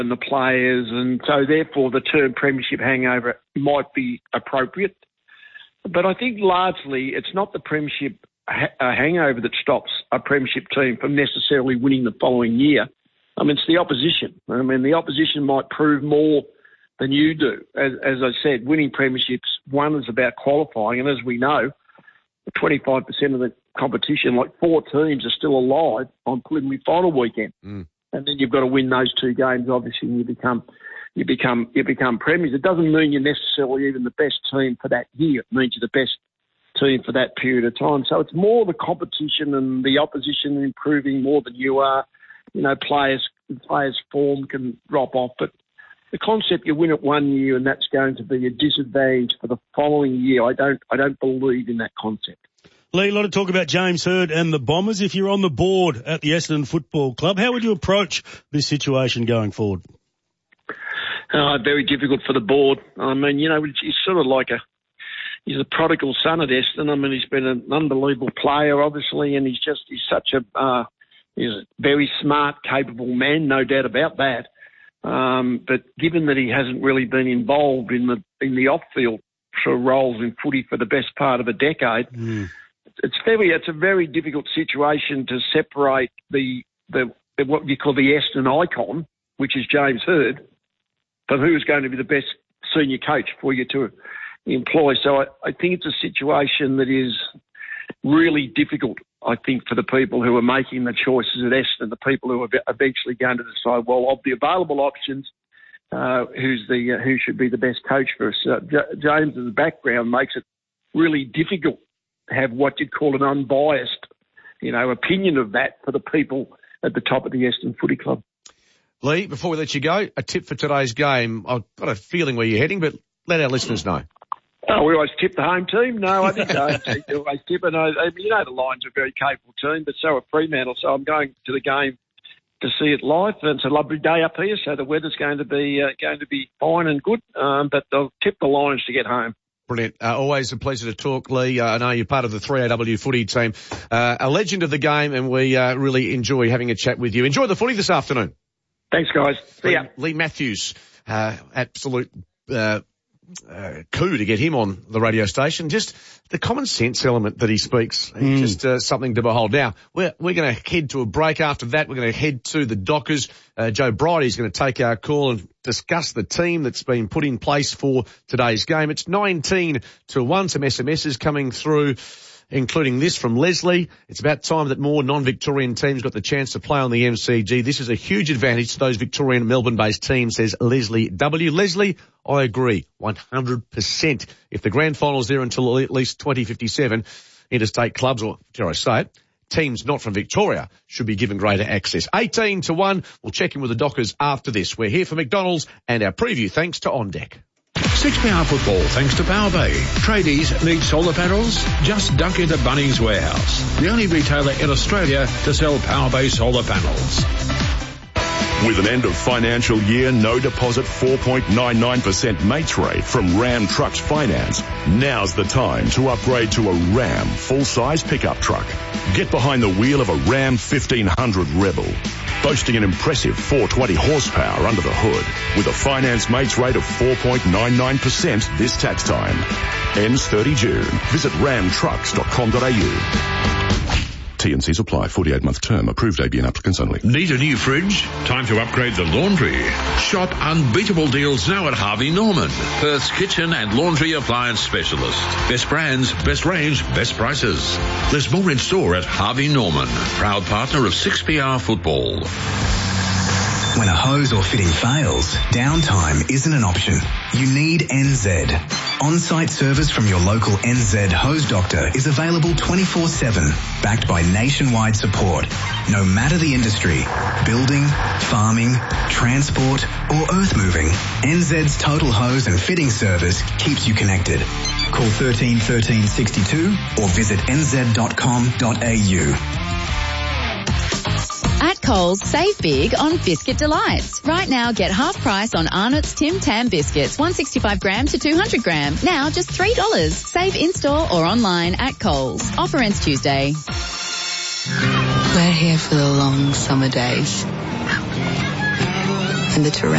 and the players, and so therefore the term premiership hangover might be appropriate. But I think largely it's not the premiership hangover that stops a premiership team from necessarily winning the following year. I mean, it's the opposition. I mean, the opposition might prove more than you do. As I said, winning premierships, one is about qualifying, and as we know, 25% of the competition, like 4 teams, are still alive on preliminary final weekend. And then you've got to win those 2 games, obviously, and you become premiers. It doesn't mean you're necessarily even the best team for that year. It means you're the best team for that period of time. So it's more the competition and the opposition improving more than you are. You know, players' form can drop off, but the concept you win it one year and that's going to be a disadvantage for the following year, I don't believe in that concept. Lee, a lot of talk about James Hird and the Bombers. If you're on the board at the Essendon Football Club, how would you approach this situation going forward? Very difficult for the board. I mean, you know, he's sort of like he's a prodigal son at Essendon. I mean, he's been an unbelievable player, obviously, and he's a very smart, capable man, no doubt about that. But given that he hasn't really been involved in the off-field sort of roles in footy for the best part of a decade, it's a very difficult situation to separate the what you call the Essendon icon, which is James Hird, from who is going to be the best senior coach for you to employ. So I think it's a situation that is really difficult, I think, for the people who are making the choices at Essendon, the people who are eventually going to decide, well, of the available options, who should be the best coach for us. James's background makes it really difficult to have what you'd call an unbiased, opinion of that for the people at the top of the Essendon Footy Club. Lee, before we let you go, a tip for today's game. I've got a feeling where you're heading, but let our listeners know. Oh, we always tip the home team? No, I think I always tip. And the Lions are a very capable team, but so are Fremantle. So I'm going to the game to see it live. And it's a lovely day up here, so the weather's going to be fine and good. But I'll tip the Lions to get home. Brilliant. Always a pleasure to talk, Lee. I know you're part of the 3AW footy team. A legend of the game, and we really enjoy having a chat with you. Enjoy the footy this afternoon. Thanks, guys. See ya. Lee Matthews, absolute coup to get him on the radio station. Just the common sense element that he speaks, just something to behold. Now, we're going to head to a break. After that, we're going to head to the Dockers. Joe Bridie's going to take our call and discuss the team that's been put in place for today's game. It's 19-1. Some SMSs coming through, including this from Leslie. It's about time that more non-Victorian teams got the chance to play on the MCG. This is a huge advantage to those Victorian Melbourne-based teams, says Leslie W. Leslie, I agree 100%. If the grand final's there until at least 2057, interstate clubs, or dare I say it, teams not from Victoria should be given greater access. 18-1. We'll check in with the Dockers after this. We're here for McDonald's and our preview thanks to On Deck. 6PR Football thanks to Power Bay. Tradies need solar panels? Just duck into Bunnings Warehouse, the only retailer in Australia to sell Power Bay solar panels. With an end of financial year, no deposit 4.99% mates rate from Ram Trucks Finance, now's the time to upgrade to a Ram full-size pickup truck. Get behind the wheel of a Ram 1500 Rebel, boasting an impressive 420 horsepower under the hood, with a finance mates rate of 4.99% this tax time. Ends 30 June. Visit ramtrucks.com.au. T&Cs apply. 48-month term. Approved ABN applicants only. Need a new fridge? Time to upgrade the laundry. Shop unbeatable deals now at Harvey Norman, Perth's kitchen and laundry appliance specialist. Best brands, best range, best prices. There's more in store at Harvey Norman, proud partner of 6PR Football. When a hose or fitting fails, downtime isn't an option. You need NZ. On-site service from your local NZ hose doctor is available 24/7, backed by nationwide support. No matter the industry, building, farming, transport or earth moving, NZ's total hose and fitting service keeps you connected. Call 13 13 62 or visit nz.com.au. At Coles, save big on Biscuit Delights. Right now, get half price on Arnott's Tim Tam biscuits, 165 gram to 200 gram. Now just $3. Save in-store or online at Coles. Offer ends Tuesday. We're here for the long summer days and the terrain.